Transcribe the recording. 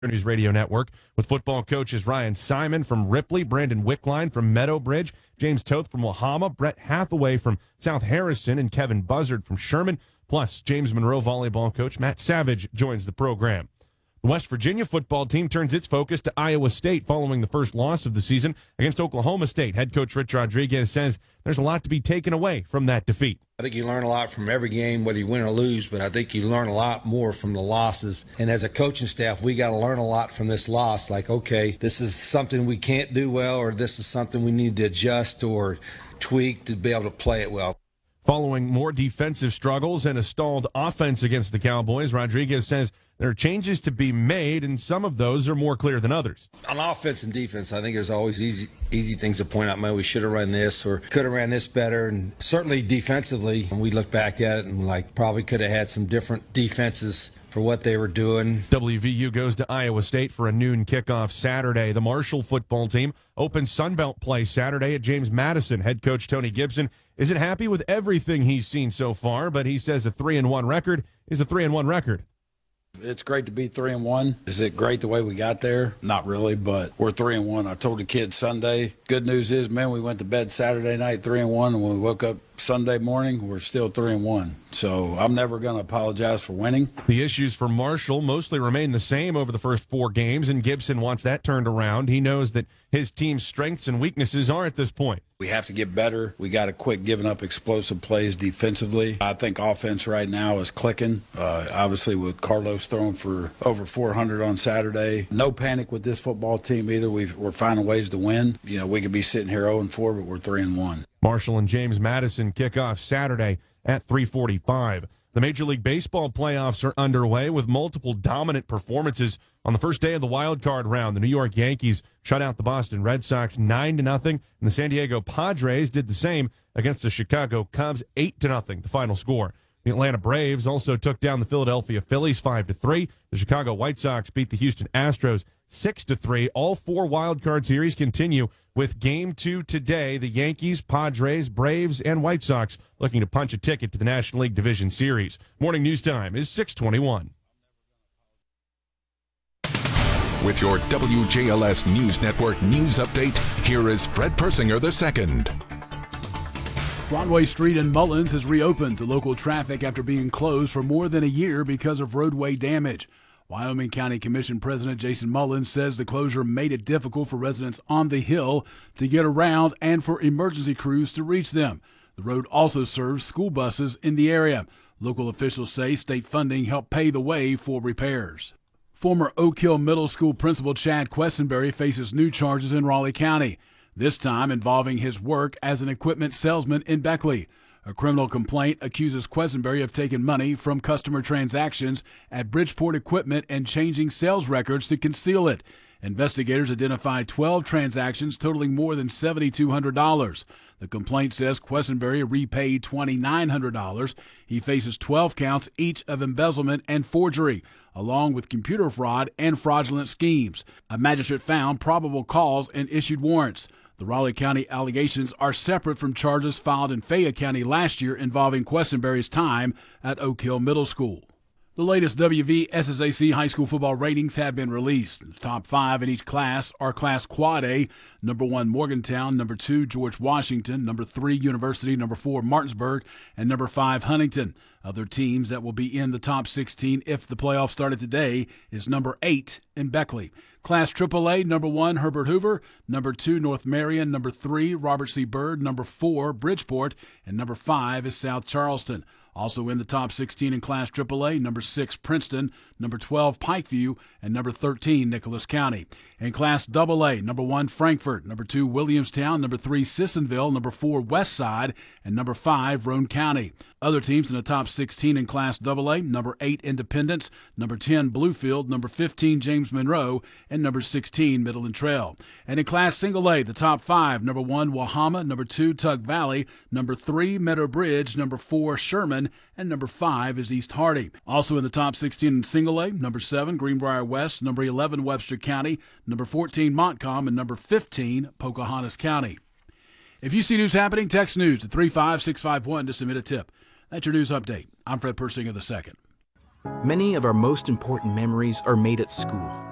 News Radio Network with football coaches Ryan Simon from Ripley, Brandon Wickline from Meadowbridge, James Toth from Wahama, Brett Hathaway from South Harrison, and Kevin Buzzard from Sherman. Plus, James Monroe volleyball coach Matt Savage joins the program. The West Virginia football team turns its focus to Iowa State following the first loss of the season against Oklahoma State. Head coach Rich Rodriguez says there's a lot to be taken away from that defeat. I think you learn a lot from every game, whether you win or lose, but I think you learn a lot more from the losses. And as a coaching staff, we got to learn a lot from this loss. Like, okay, this is something we can't do well, or this is something we need to adjust or tweak to be able to play it well. Following more defensive struggles and a stalled offense against the Cowboys, Rodriguez says there are changes to be made, and some of those are more clear than others. On offense and defense, I think there's always easy things to point out. Man, we should have run this or could have ran this better. And certainly defensively, when we look back at it and probably could have had some different defenses for what they were doing. WVU goes to Iowa State for a noon kickoff Saturday. The Marshall football team opens Sunbelt play Saturday at James Madison. Head coach Tony Gibson isn't happy with everything he's seen so far, but he says a 3-1 record is a 3-1 record. It's great to be 3-1. Is it great the way we got there? Not really, but we're 3-1. I told the kids Sunday. Good news is, man, we went to bed Saturday night 3-1, and when we woke up Sunday morning, we're still 3-1. So I'm never going to apologize for winning. The issues for Marshall mostly remain the same over the first 4 games, and Gibson wants that turned around. He knows that his team's strengths and weaknesses are at this point. We have to get better. We got to quit giving up explosive plays defensively. I think offense right now is clicking. Obviously, with Carlos throwing for over 400 on Saturday. No panic with this football team either. We're finding ways to win. You know, we could be sitting here 0-4, but we're 3-1. Marshall and James Madison kick off Saturday at 3:45. The Major League Baseball playoffs are underway with multiple dominant performances. On the first day of the wild card round, the New York Yankees shut out the Boston Red Sox 9-0, and the San Diego Padres did the same against the Chicago Cubs 8-0, the final score. The Atlanta Braves also took down the Philadelphia Phillies 5-3. The Chicago White Sox beat the Houston Astros 6-3. All 4 wild card series continue with Game 2 today. The Yankees, Padres, Braves, and White Sox looking to punch a ticket to the National League Division Series. Morning news time is 6:21. With your WJLS News Network news update, here is Fred Persinger II. Broadway Street in Mullins has reopened to local traffic after being closed for more than a year because of roadway damage. Wyoming County Commission President Jason Mullins says the closure made it difficult for residents on the hill to get around and for emergency crews to reach them. The road also serves school buses in the area. Local officials say state funding helped pay the way for repairs. Former Oak Hill Middle School principal Chad Questenberry faces new charges in Raleigh County, this time involving his work as an equipment salesman in Beckley. A criminal complaint accuses Questenberry of taking money from customer transactions at Bridgeport Equipment and changing sales records to conceal it. Investigators identified 12 transactions totaling more than $7,200. The complaint says Questenberry repaid $2,900. He faces 12 counts each of embezzlement and forgery, along with computer fraud and fraudulent schemes. A magistrate found probable cause and issued warrants. The Raleigh County allegations are separate from charges filed in Fayette County last year involving Questenberry's time at Oak Hill Middle School. The latest WVSSAC high school football ratings have been released. The top 5 in each class are Class Quad A, number 1 Morgantown, number 2 George Washington, number 3 University, number 4 Martinsburg, and number 5 Huntington. Other teams that will be in the top 16 if the playoffs started today is number 8 in Beckley. Class AAA, number 1 Herbert Hoover, number 2 North Marion, number 3 Robert C. Byrd, number 4 Bridgeport, and number 5 is South Charleston. Also in the top 16 in Class AAA, number 6 Princeton, number 12 Pikeview, and number 13 Nicholas County. In Class AA, number 1 Frankfort, number 2 Williamstown, number 3 Sissonville, number 4 Westside, and number 5 Roane County. Other teams in the top 16 in Class AA, number 8 Independence, number 10 Bluefield, number 15 James Monroe, and number 16 Midland Trail. And in Class Single A, the top 5, number 1 Wahama, number 2 Tug Valley, number 3 Meadow Bridge, number 4 Sherman, and number 5 is East Hardy. Also in the top 16 in Single A, number 7 Greenbrier West, number 11 Webster County, number 14 Montcalm, and number 15 Pocahontas County. If you see news happening, text news to 35651 to submit a tip. That's your news update. I'm Fred Persinger II. Many of our most important memories are made at school.